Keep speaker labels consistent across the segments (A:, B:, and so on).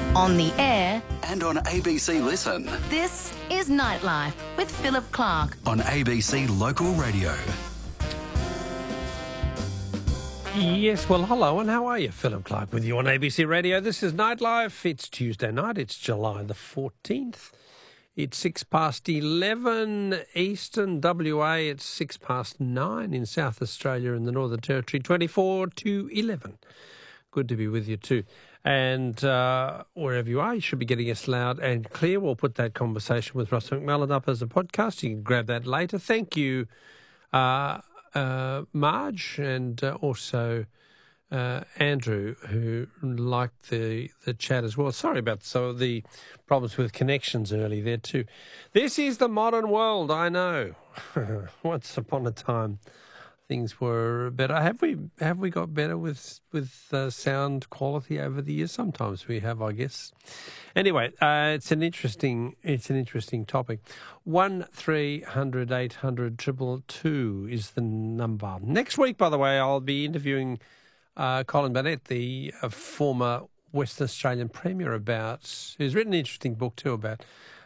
A: On the air
B: and on ABC Listen.
A: This is Nightlife with Philip Clark
B: on ABC Local Radio.
C: Yes, well, hello, and how are you? Philip Clark with you on ABC Radio. This is Nightlife. It's Tuesday night. It's July the 14th. It's 11:06 Eastern WA. It's 9:06 in South Australia and the Northern Territory, 24 to 11. Good to be with you too. And wherever you are, you should be getting us loud and clear. We'll put that conversation with Russ McMullen up as a podcast. You can grab that later. Thank you, Marge, and also Andrew, who liked the chat as well. Sorry about some of the problems with connections early there too. This is the modern world, I know. Once upon a time, things were better. Have we got better with sound quality over the years? Sometimes we have, I guess. Anyway, it's an interesting topic. 1300 800 222 is the number. Next week, by the way, I'll be interviewing Colin Burnett, the former Western Australian Premier, who's written an interesting book too about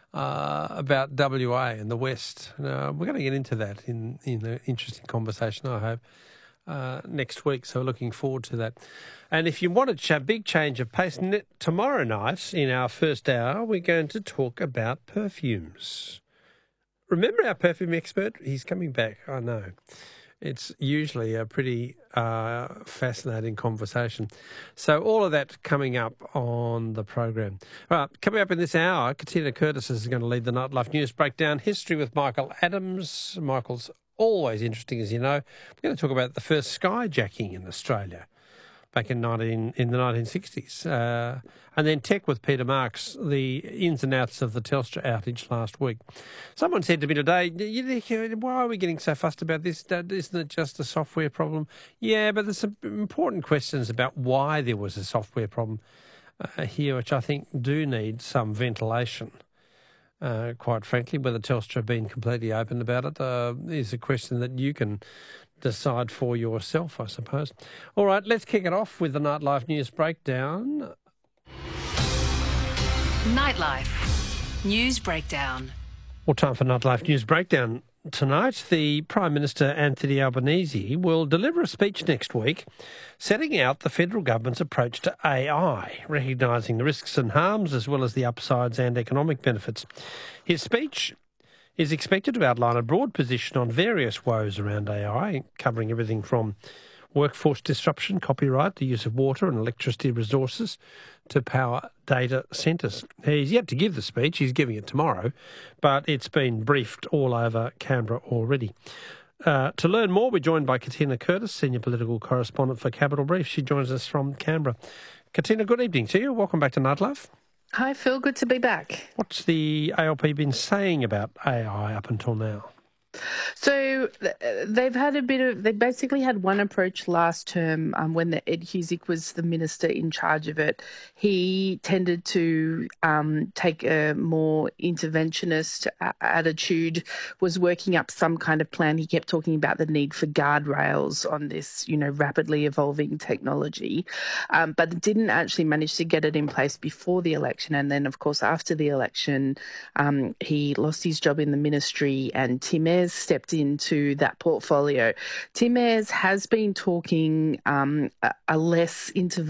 C: WA and the West. We're going to get into that in an interesting conversation, I hope, next week. So looking forward to that. And if you want a big change of pace, tomorrow night in our first hour, we're going to talk about perfumes. Remember our perfume expert? He's coming back, I know. It's usually a pretty fascinating conversation. So all of that coming up on the program. All right, coming up in this hour, Katina Curtis is going to lead the Nightlife News Breakdown. History with Michael Adams. Michael's always interesting, as you know. We're going to talk about the first skyjacking in Australia back in the 1960s. And then tech with Peter Marks, the ins and outs of the Telstra outage last week. Someone said to me today, why are we getting so fussed about this? Isn't it just a software problem? Yeah, but there's some important questions about why there was a software problem here, which I think do need some ventilation. Quite frankly, whether Telstra have been completely open about it is a question that you can decide for yourself, I suppose. All right, let's kick it off with the Nightlife News Breakdown.
A: Nightlife News Breakdown.
C: Well, time for Nightlife News Breakdown. Tonight, the Prime Minister, Anthony Albanese, will deliver a speech next week setting out the federal government's approach to AI, recognising the risks and harms as well as the upsides and economic benefits. His speech is expected to outline a broad position on various woes around AI, covering everything from workforce disruption, copyright, the use of water and electricity resources, to power data centres. He's yet to give the speech. He's giving it tomorrow, but it's been briefed all over Canberra already. To learn more, we're joined by Katina Curtis, Senior Political Correspondent for Capital Brief. She joins us from Canberra. Katina, good evening to you. Welcome back to Nightlife.
D: Hi, Phil. Good to be back.
C: What's the ALP been saying about AI up until now?
D: So they basically had one approach last term when Ed Husic was the minister in charge of it. He tended to take a more interventionist attitude, was working up some kind of plan. He kept talking about the need for guardrails on this, rapidly evolving technology, but didn't actually manage to get it in place before the election. And then, of course, after the election, he lost his job in the ministry and Tim Ayres stepped into that portfolio. Tim Ayres has been talking a less interventionist